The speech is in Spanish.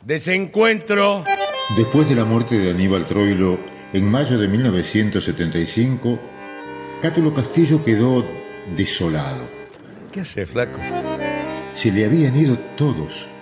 Desencuentro. Después de la muerte de Aníbal Troilo, en mayo de 1975, Cátulo Castillo quedó desolado. ¿Qué hace, flaco? Se le habían ido todos.